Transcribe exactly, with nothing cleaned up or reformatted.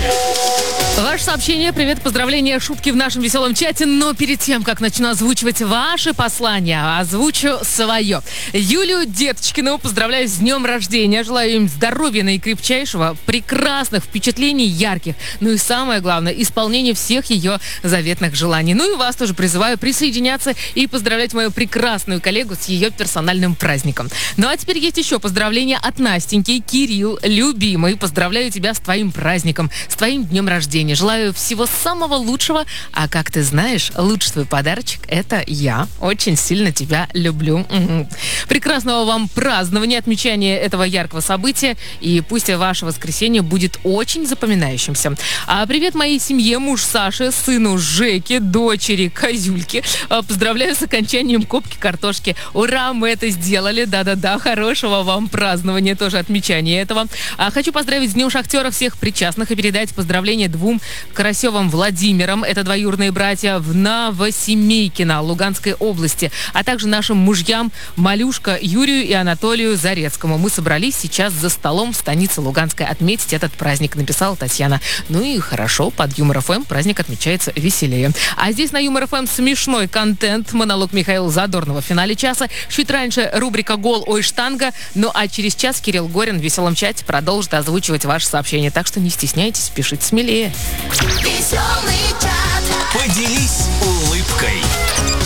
Ваше сообщение, привет, поздравления, шутки в нашем веселом чате. Но перед тем, как начну озвучивать ваши послания, озвучу свое. Юлию Деточкину поздравляю с днем рождения. Желаю им здоровья наикрепчайшего, прекрасных впечатлений, ярких. Ну и самое главное, исполнения всех ее заветных желаний. Ну и вас тоже призываю присоединяться и поздравлять мою прекрасную коллегу с ее персональным праздником. Ну а теперь есть еще поздравления от Настеньки. Кирилл, любимый, поздравляю тебя с твоим праздником, с твоим днем рождения. Желаю всего самого лучшего. А как ты знаешь, лучший твой подарочек – это я. Очень сильно тебя люблю. Угу. Прекрасного вам празднования, отмечания этого яркого события. И пусть ваше воскресенье будет очень запоминающимся. А привет моей семье, муж Саши, сыну Жеке, дочери Козюльке. Поздравляю с окончанием копки картошки. Ура, мы это сделали. Да-да-да, хорошего вам празднования, тоже отмечания этого. А хочу поздравить с Днем Шахтера всех причастных и передать поздравления двум Карасевым Владимиром, это двоюродные братья, в Новосемейкино, Луганской области, а также нашим мужьям Малюшка Юрию и Анатолию Зарецкому. Мы собрались сейчас за столом в станице Луганской отметить этот праздник, написала Татьяна. Ну и хорошо, под Юмор ФМ праздник отмечается веселее. А здесь на Юмор ФМ смешной контент, монолог Михаила Задорнова в финале часа, чуть раньше рубрика «Гол, ой, штанга», ну а через час Кирилл Горин в веселом чате продолжит озвучивать ваши сообщения, так что не стесняйтесь, пишите смелее. Веселый чат. Поделись улыбкой.